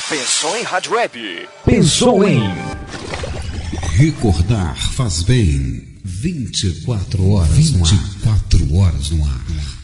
Pensou em rádio web? Pensou em... Recordar faz bem. 24 horas no ar.